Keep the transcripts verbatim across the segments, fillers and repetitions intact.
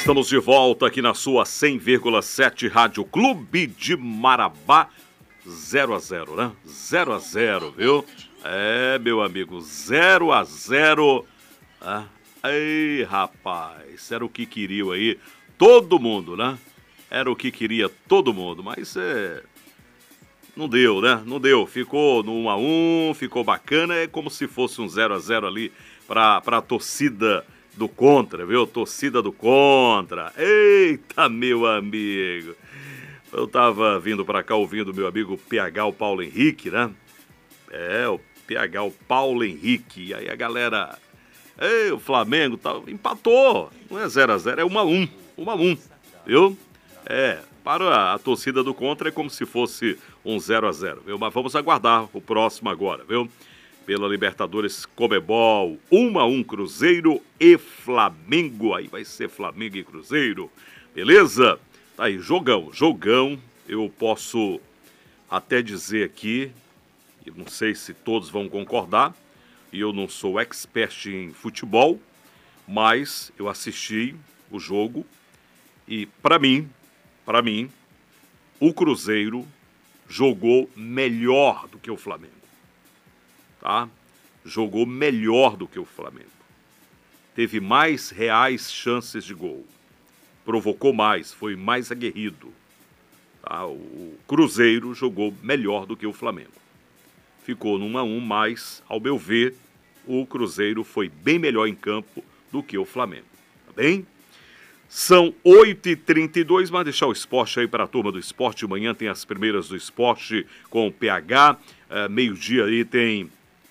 Estamos de volta aqui na sua cem vírgula sete Rádio Clube de Marabá. zero a zero, né? zero a zero, viu? É, meu amigo, zero a zero. Ah, ei, rapaz, era o que queria aí todo mundo, né? Era o que queria todo mundo, mas é... não deu, né? Não deu. Ficou no um a um, ficou bacana. É como se fosse um zero a zero ali para a torcida do contra, viu? Torcida do contra. Eita, meu amigo. Eu tava vindo para cá ouvindo meu amigo P H, o Paulo Henrique, né? É, o P H, o Paulo Henrique. E aí a galera... Ei, o Flamengo tá, empatou. Não é zero a zero, é um a um. um a um, viu? É, para a, a torcida do contra é como se fosse um zero a zero, viu? Mas vamos aguardar o próximo agora, viu? Pela Libertadores Comebol, um a um Cruzeiro e Flamengo. Aí vai ser Flamengo e Cruzeiro, beleza? Tá aí, jogão, jogão. Eu posso até dizer aqui, eu não sei se todos vão concordar, e eu não sou expert em futebol, mas eu assisti o jogo e, para mim, para mim, o Cruzeiro jogou melhor do que o Flamengo. Tá? Jogou melhor do que o Flamengo. Teve mais reais chances de gol. Provocou mais, foi mais aguerrido. Tá? O Cruzeiro jogou melhor do que o Flamengo. Ficou no um a um, mas, ao meu ver, o Cruzeiro foi bem melhor em campo do que o Flamengo. Tá bem? São oito e trinta e dois, mas deixar o esporte aí para a turma do esporte. Amanhã tem as primeiras do esporte com o P H. Uh, meio-dia aí tem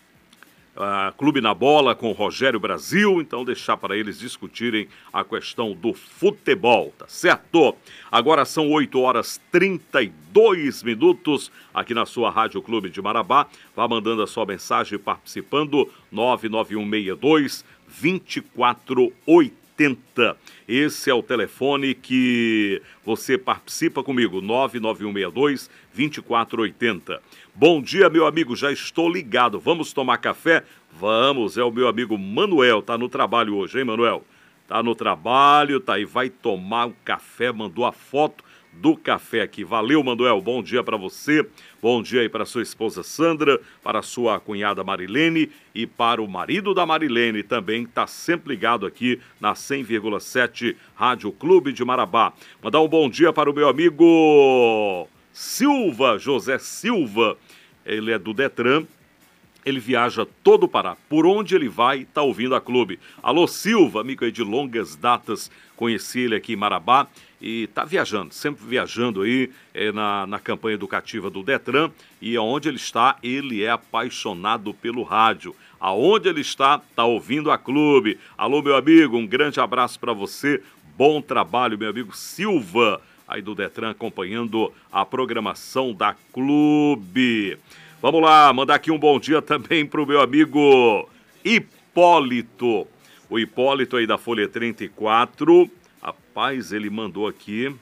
uh, Clube na Bola com o Rogério Brasil. Então deixar para eles discutirem a questão do futebol, tá certo? Agora são oito horas e trinta e dois minutos aqui na sua Rádio Clube de Marabá. Vá mandando a sua mensagem participando. nove nove um seis dois, dois quatro oito zero. Esse é o telefone que você participa comigo, nove nove um seis dois, dois quatro oito zero. Bom dia, meu amigo, já estou ligado. Vamos tomar café? Vamos, é o meu amigo Manuel, tá no trabalho hoje, hein, Manuel? Tá no trabalho, tá aí, vai tomar um café, mandou a foto do café aqui. Valeu, Manuel, bom dia para você, bom dia aí para sua esposa Sandra, para sua cunhada Marilene e para o marido da Marilene também, que tá sempre ligado aqui na cem vírgula sete Rádio Clube de Marabá. Mandar um bom dia para o meu amigo Silva, José Silva, ele é do Detran. Ele viaja todo o Pará. Por onde ele vai, tá ouvindo a Clube. Alô, Silva, amigo aí de longas datas. Conheci ele aqui em Marabá e tá viajando, sempre viajando aí é, na, na campanha educativa do Detran. E aonde ele está, ele é apaixonado pelo rádio. Aonde ele está, tá ouvindo a Clube. Alô, meu amigo, um grande abraço para você. Bom trabalho, meu amigo Silva, aí do Detran, acompanhando a programação da Clube. Vamos lá, mandar aqui um bom dia também para o meu amigo Hipólito. O Hipólito aí da Folha trinta e quatro. Rapaz, ele mandou aqui,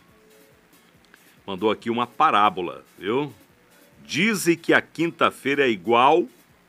mandou aqui uma parábola, viu? Dizem que a quinta-feira é igual,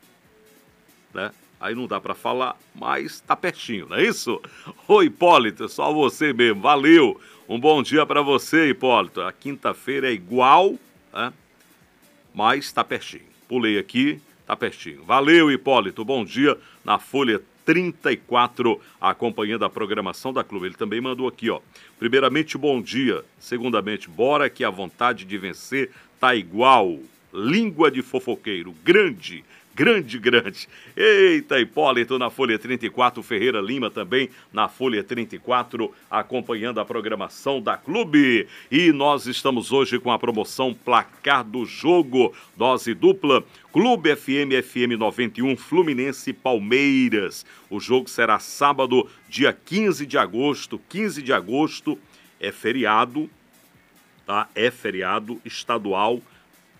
né? Aí não dá para falar, mas tá pertinho, não é isso? Ô Hipólito, só você mesmo, valeu. Um bom dia para você, Hipólito. A quinta-feira é igual, né? Mas tá pertinho. Pulei aqui, tá pertinho. Valeu, Hipólito, bom dia na Folha trinta e quatro, acompanhando a programação da Clube. Ele também mandou aqui, ó. Primeiramente, bom dia. Segundamente, bora que a vontade de vencer tá igual. Língua de fofoqueiro, grande, grande, grande. Eita, Hipólito na Folha trinta e quatro, Ferreira Lima também na Folha trinta e quatro, acompanhando a programação da Clube. E nós estamos hoje com a promoção Placar do Jogo, dose dupla, Clube F M, F M noventa e um, Fluminense e Palmeiras. O jogo será sábado, dia quinze de agosto, quinze de agosto, é feriado, tá? É feriado estadual,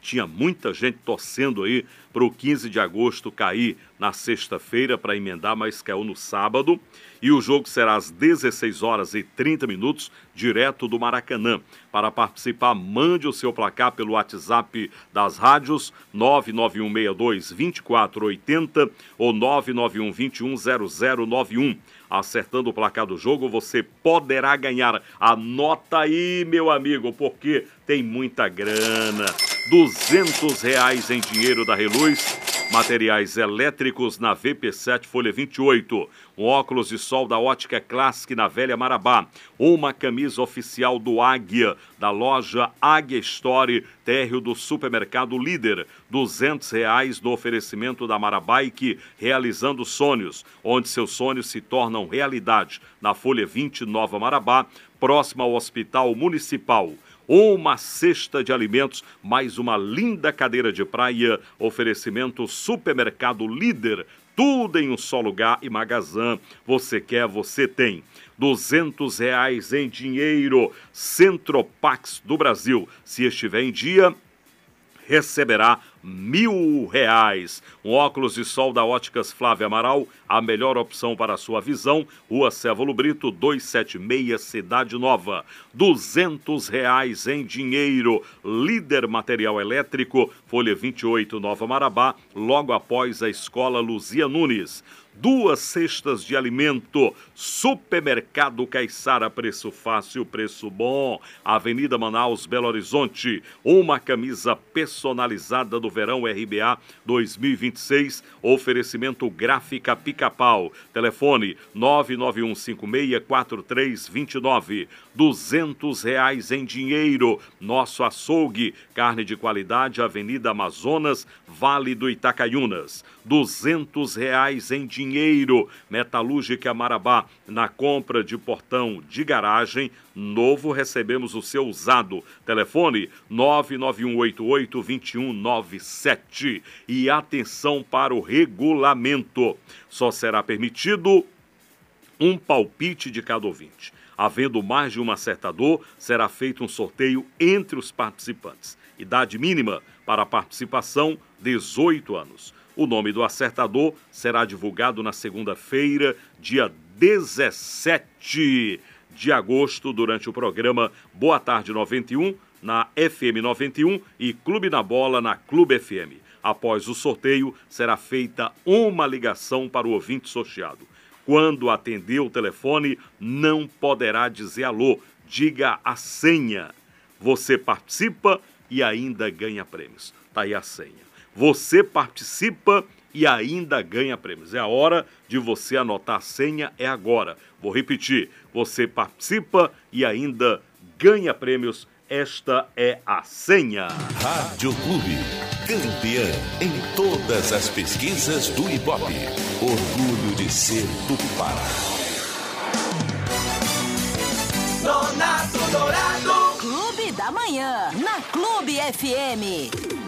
Tinha muita gente torcendo aí para o quinze de agosto cair na sexta-feira para emendar, mas caiu no sábado. E o jogo será às dezesseis horas e trinta minutos, direto do Maracanã. Para participar, mande o seu placar pelo WhatsApp das rádios nove nove um seis dois, dois quatro oito zero ou nove nove um, dois um zero zero nove um. Acertando o placar do jogo, você poderá ganhar. Anota aí, meu amigo, porque tem muita grana. duzentos reais em dinheiro da Reluz. Materiais elétricos na V P sete, folha vinte e oito. Um óculos de sol da Ótica Classic na Velha Marabá. Uma camisa oficial do Águia, da loja Águia Store, térreo do Supermercado Líder. duzentos reais no oferecimento da Marabike, realizando sonhos, onde seus sonhos se tornam realidade. Na folha vinte, Nova Marabá, próxima ao Hospital Municipal. Uma cesta de alimentos, mais uma linda cadeira de praia, oferecimento Supermercado Líder, tudo em um só lugar e Magazã. Você quer, você tem. duzentos reais em dinheiro, Centropax do Brasil. Se estiver em dia, receberá mil reais. Um óculos de sol da Óticas Flávia Amaral, a melhor opção para a sua visão. Rua Cévalo Brito, duzentos e setenta e seis, Cidade Nova. duzentos reais em dinheiro. Líder Material Elétrico, folha vinte e oito, Nova Marabá, logo após a Escola Luzia Nunes. Duas cestas de alimento, Supermercado Caiçara, preço fácil, preço bom. Avenida Manaus, Belo Horizonte. Uma camisa personalizada do verão R B A dois mil e vinte e seis, oferecimento Gráfica Pica-Pau. Telefone nove nove um cinco seis quatro três dois nove. duzentos reais em dinheiro. Nosso açougue, carne de qualidade, Avenida Amazonas, Vale do Itacaiunas. duzentos reais em dinheiro. Metalúrgica Marabá, na compra de portão de garagem novo, recebemos o seu usado. Telefone nove nove um oito oito, dois um nove sete. E atenção para o regulamento. Só será permitido um palpite de cada ouvinte. Havendo mais de um acertador, será feito um sorteio entre os participantes. Idade mínima para participação, dezoito anos. O nome do acertador será divulgado na segunda-feira, dia dezessete de agosto, durante o programa Boa Tarde noventa e um, na F M noventa e um e Clube na Bola, na Clube F M. Após o sorteio, será feita uma ligação para o ouvinte sorteado. Quando atender o telefone, não poderá dizer alô, diga a senha. Você participa e ainda ganha prêmios. Tá aí a senha. Você participa e ainda ganha prêmios. É a hora de você anotar a senha, é agora. Vou repetir. Você participa e ainda ganha prêmios. Esta é a senha. Rádio Clube, campeã em todas as pesquisas do Ibope. Orgulho de ser Tupara. Nonato Dourado. Clube da Manhã, na Clube F M.